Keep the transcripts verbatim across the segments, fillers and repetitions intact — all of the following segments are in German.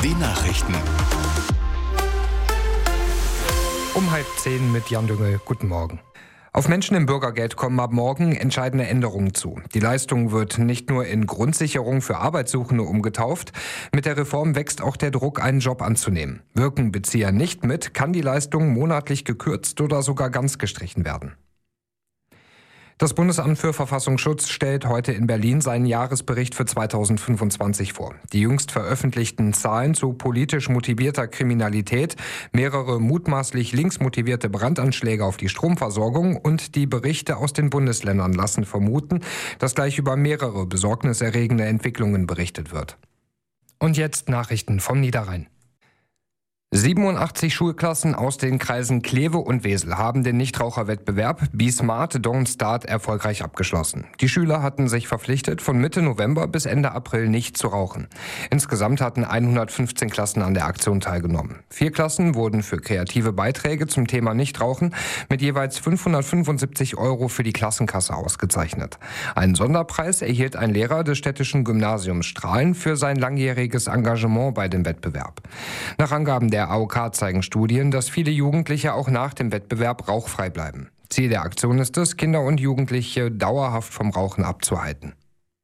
Die Nachrichten. Um halb zehn mit Jan Düngel. Guten Morgen. Auf Menschen im Bürgergeld kommen ab morgen entscheidende Änderungen zu. Die Leistung wird nicht nur in Grundsicherung für Arbeitssuchende umgetauft. Mit der Reform wächst auch der Druck, einen Job anzunehmen. Wirken Bezieher nicht mit, kann die Leistung monatlich gekürzt oder sogar ganz gestrichen werden. Das Bundesamt für Verfassungsschutz stellt heute in Berlin seinen Jahresbericht für zweitausendfünfundzwanzig vor. Die jüngst veröffentlichten Zahlen zu politisch motivierter Kriminalität, mehrere mutmaßlich linksmotivierte Brandanschläge auf die Stromversorgung und die Berichte aus den Bundesländern lassen vermuten, dass gleich über mehrere besorgniserregende Entwicklungen berichtet wird. Und jetzt Nachrichten vom Niederrhein. siebenundachtzig Schulklassen aus den Kreisen Kleve und Wesel haben den Nichtraucherwettbewerb Be Smart, Don't Start erfolgreich abgeschlossen. Die Schüler hatten sich verpflichtet, von Mitte November bis Ende April nicht zu rauchen. Insgesamt hatten hundertfünfzehn Klassen an der Aktion teilgenommen. Vier Klassen wurden für kreative Beiträge zum Thema Nichtrauchen mit jeweils fünfhundertfünfundsiebzig Euro für die Klassenkasse ausgezeichnet. Einen Sonderpreis erhielt ein Lehrer des städtischen Gymnasiums Strahlen für sein langjähriges Engagement bei dem Wettbewerb. Nach Angaben der A O K zeigen Studien, dass viele Jugendliche auch nach dem Wettbewerb rauchfrei bleiben. Ziel der Aktion ist es, Kinder und Jugendliche dauerhaft vom Rauchen abzuhalten.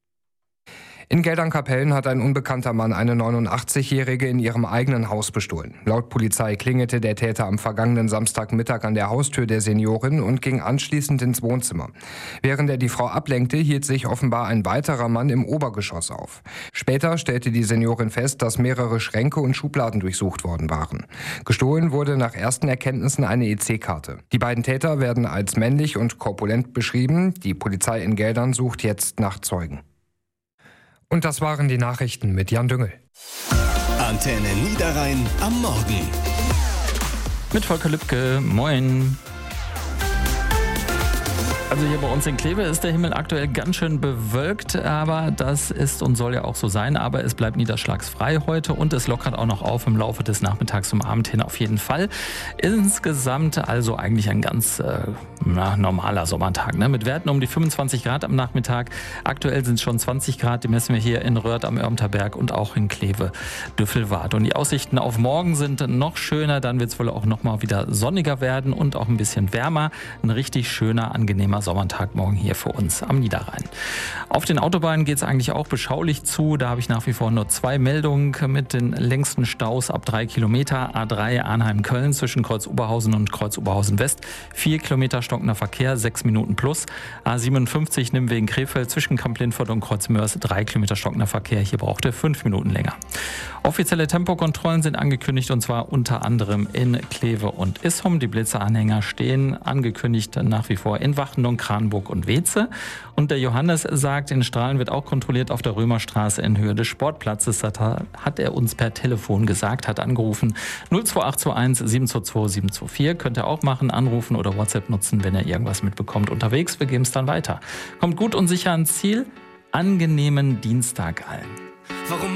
In Geldern-Kapellen hat ein unbekannter Mann eine neunundachtzigjährige in ihrem eigenen Haus bestohlen. Laut Polizei klingelte der Täter am vergangenen Samstagmittag an der Haustür der Seniorin und ging anschließend ins Wohnzimmer. Während er die Frau ablenkte, hielt sich offenbar ein weiterer Mann im Obergeschoss auf. Später stellte die Seniorin fest, dass mehrere Schränke und Schubladen durchsucht worden waren. Gestohlen wurde nach ersten Erkenntnissen eine E C-Karte. Die beiden Täter werden als männlich und korpulent beschrieben. Die Polizei in Geldern sucht jetzt nach Zeugen. Und das waren die Nachrichten mit Jan Düngel. Antenne Niederrhein am Morgen. Mit Volker Lübke, moin. Also hier bei uns in Kleve ist der Himmel aktuell ganz schön bewölkt, aber das ist und soll ja auch so sein. Aber es bleibt niederschlagsfrei heute und es lockert auch noch auf im Laufe des Nachmittags zum Abend hin auf jeden Fall. Insgesamt also eigentlich ein ganz äh, na, normaler Sommertag, ne? Mit Werten um die fünfundzwanzig Grad am Nachmittag. Aktuell sind es schon zwanzig Grad, die messen wir hier in Röhrt am Örmterberg und auch in Kleve-Düffelwart. Und die Aussichten auf morgen sind noch schöner, dann wird es wohl auch noch mal wieder sonniger werden und auch ein bisschen wärmer. Ein richtig schöner, angenehmer Sommertag morgen hier für uns am Niederrhein. Auf den Autobahnen geht es eigentlich auch beschaulich zu. Da habe ich nach wie vor nur zwei Meldungen mit den längsten Staus ab drei Kilometer. A drei Arnheim-Köln zwischen Kreuz-Oberhausen und Kreuz-Oberhausen-West. Vier Kilometer stockender Verkehr, sechs Minuten plus. A siebenundfünfzig Nimwegen Krefeld zwischen Kamp-Lindfort und Kreuz-Mörs. Drei Kilometer stockender Verkehr. Hier braucht er fünf Minuten länger. Offizielle Tempokontrollen sind angekündigt und zwar unter anderem in Kleve und Ishum. Die Blitzeranhänger stehen angekündigt nach wie vor in Wachenden, Kranburg und Weze. Und der Johannes sagt, in Strahlen wird auch kontrolliert auf der Römerstraße in Höhe des Sportplatzes. Das hat er uns per Telefon gesagt, hat angerufen. null zwei acht zwei eins sieben zwei zwei sieben zwei vier. Könnt ihr auch machen, anrufen oder WhatsApp nutzen, wenn ihr irgendwas mitbekommt unterwegs. Wir geben es dann weiter. Kommt gut und sicher ans Ziel. Angenehmen Dienstag allen. Warum